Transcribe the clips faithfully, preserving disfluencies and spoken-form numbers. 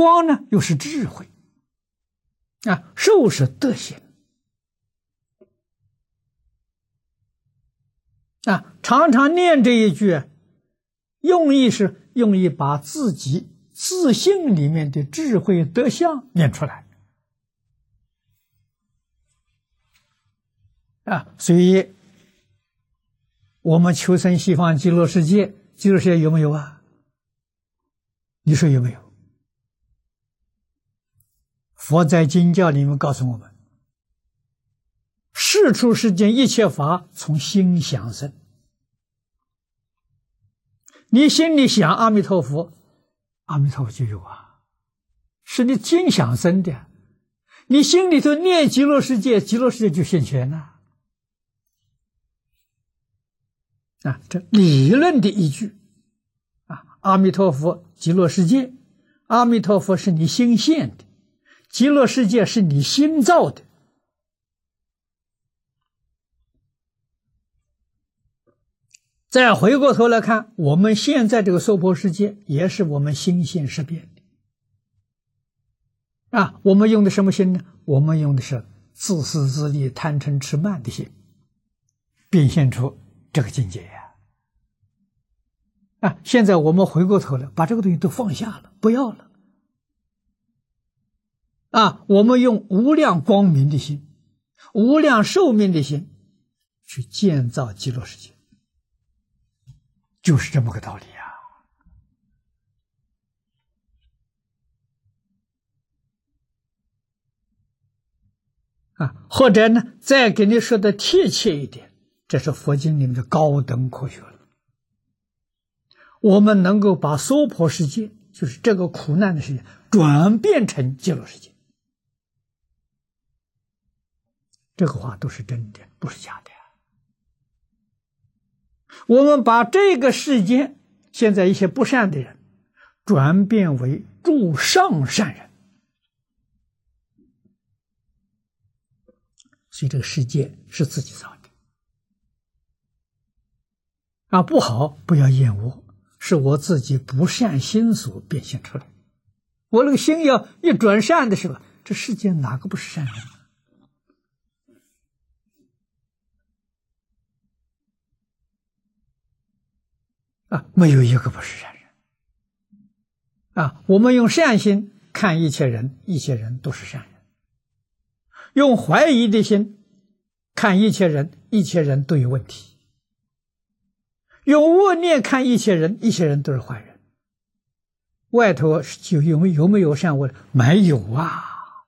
光呢又是智慧啊，受是德行啊。常常念这一句，用意是用意把自己自性里面的智慧德相念出来啊。所以我们求生西方极乐世界，极乐世界有没有啊？你说有没有？佛在经教里面告诉我们，世出世间一切法从心想生。你心里想阿弥陀佛，阿弥陀佛就有啊，是你心想生的。你心里头念极乐世界，极乐世界就现前了啊。这理论的依据啊，阿弥陀佛极乐世界，阿弥陀佛是你心现的，极乐世界是你心造的。再回过头来看，我们现在这个娑婆世界也是我们心现识变的啊。我们用的什么心呢？我们用的是自私自利、贪嗔痴慢的心，变现出这个境界呀。啊，现在我们回过头来，把这个东西都放下了，不要了。啊，我们用无量光明的心、无量寿命的心去建造极乐世界。就是这么个道理啊！啊，或者呢，再给你说的贴切一点，这是佛经里面的高等科学了。我们能够把娑婆世界，就是这个苦难的世界，转变成极乐世界，这个话都是真的，不是假的。我们把这个世间现在一些不善的人转变为助上善人，所以这个世界是自己造的啊，不好不要厌恶，是我自己不善心所变现出来。我那个心要一转善的时候，这世界哪个不是善人？啊，没有一个不是善人啊！我们用善心看一切人，一切人都是善人；用怀疑的心看一切人，一切人都有问题；用恶念看一切人，一切人都是坏人。外头就有有没有善恶？没有啊！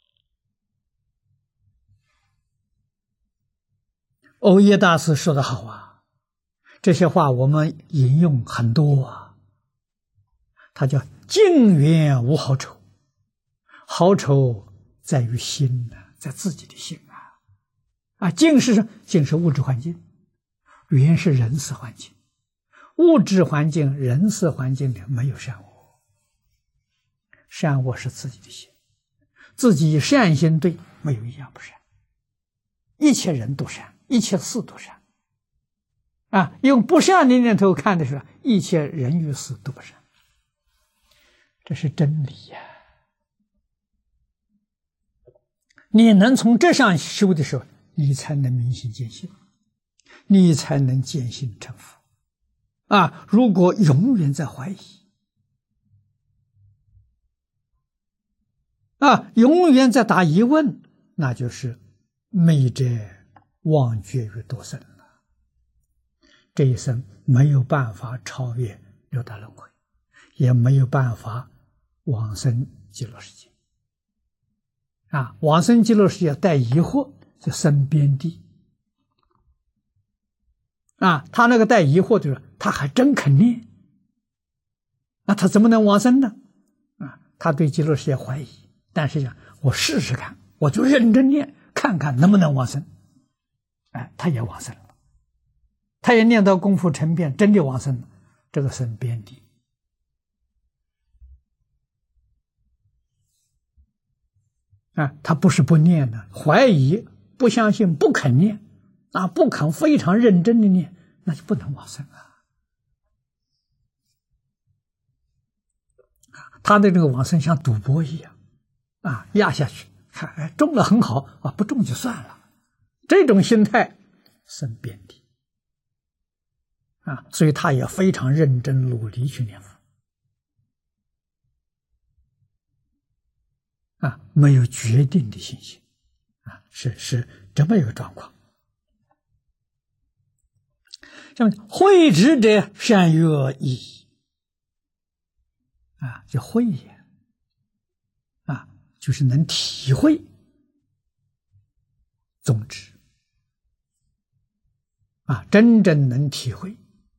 欧耶大师说得好啊。这些话我们引用很多啊，他叫境缘无好丑，好丑在于心呢、啊，在自己的心啊。啊，境是什么？境是物质环境，缘是人事环境。物质环境、人事环境里没有善恶，善恶是自己的心，自己善心对，没有一样不善。一切人都善，一切事都善。啊，用不善的念头看的时候，一切人与事都不善，这是真理呀、啊。你能从这上修的时候，你才能明心见性，你才能见性成佛。啊，如果永远在怀疑，啊，永远在打疑问，那就是昧者忘绝于多生。这一生没有办法超越六道轮回，也没有办法往生极乐世界。啊，往生极乐世界带疑惑就生边地。啊，他那个带疑惑就是他还真肯念，那他怎么能往生呢？啊，他对极乐世界怀疑，但是讲我试试看，我就认真念，看看能不能往生。哎，他也往生了。他也念到功夫成变，真的往生了，这个生边地。啊，他不是不念的，怀疑、不相信、不肯念，啊，不肯非常认真的念，那就不能往生啊。 他的这个往生像赌博一样，啊，压下去，看，哎，中了很好啊，不中就算了，这种心态生遍地啊，所以他也非常认真努力去念佛啊，没有决定的信心啊，是是这么一个状况。下面慧知者善乐意啊，叫慧眼啊，就是能体会宗旨啊，真正能体会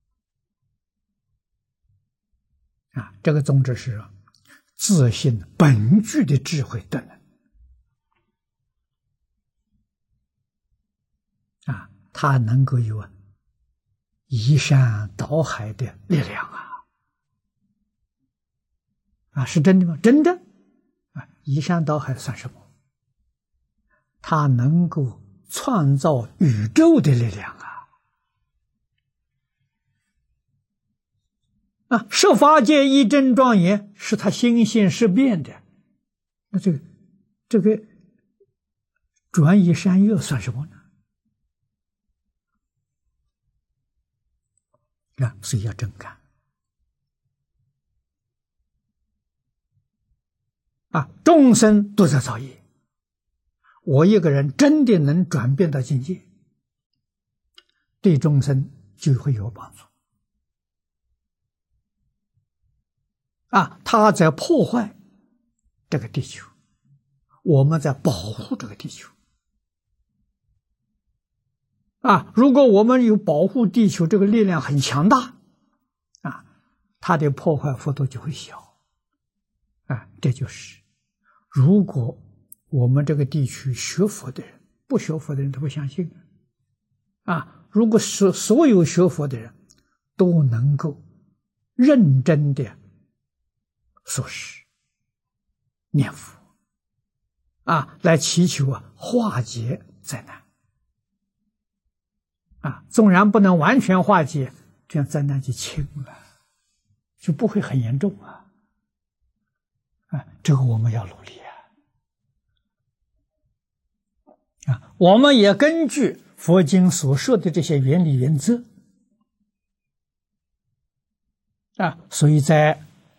啊，这个宗旨是自信本具的智慧德能啊，它能够有移山倒海的力量啊！啊，是真的吗？真的啊！移山倒海算什么？它能够创造宇宙的力量啊！啊，十法界一真庄严，是他心性识变的。那这个这个转移山岳算什么呢？啊，所以要真干啊！众生都在造业，我一个人真的能转变到境界，对众生就会有帮助啊！他在破坏这个地球，我们在保护这个地球啊！如果我们有保护地球这个力量很强大啊，它的破坏幅度就会小啊！这就是如果我们这个地区学佛的人，不学佛的人都不相信啊！如果所所有学佛的人都能够认真的说是念佛啊，来祈求啊化解灾难啊，纵然不能完全化解，这样灾难就轻了，就不会很严重啊！啊，这个我们要努力啊！啊，我们也根据佛经所说的这些原理原则啊，所以在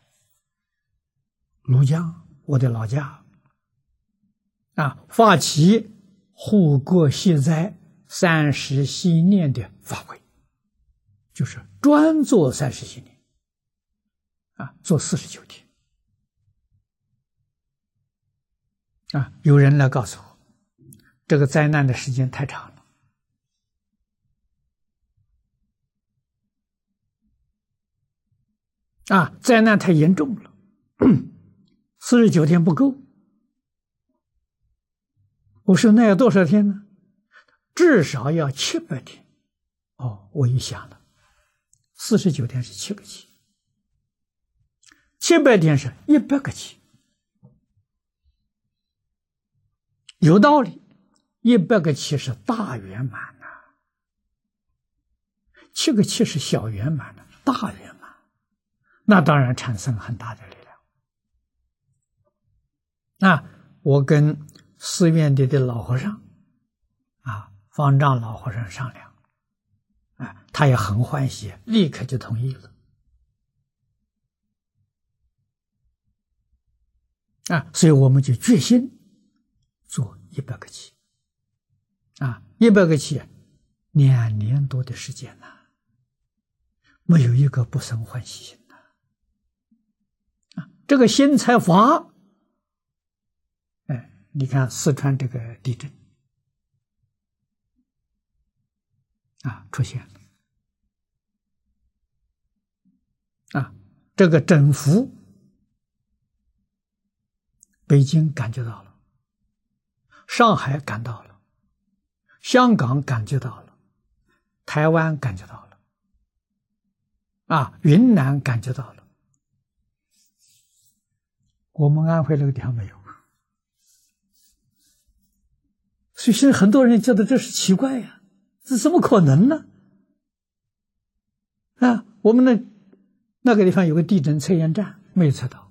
庐江，我的老家啊，发起护国息灾三十系念的法会，就是专做三十系念啊，做四十九天啊。有人来告诉我，这个灾难的时间太长了啊，灾难太严重了，四十九天不够。我说那要多少天呢？至少要七百天。哦，我一想了，四十九天是七个七，七百天是一百个七，有道理。一百个七是大圆满呐、啊，七个七是小圆满的、啊、大圆满，那当然产生很大的力量。啊，我跟寺院里的老和尚啊，方丈老和尚商量，啊，他也很欢喜，立刻就同意了。啊，所以我们就决心做一百个七，啊，一百个七，两年多的时间呢、啊，没有一个不生欢喜心的。啊，这个心才发。哎，你看四川这个地震。啊，出现了啊，这个振幅，北京感觉到了，上海感到了，香港感觉到了，台湾感觉到了，啊，云南感觉到了，我们安徽那个地方没有，所以现在很多人觉得这是奇怪呀、啊。这怎么可能呢？啊，我们那那个地方有个地震测验站，没有测到。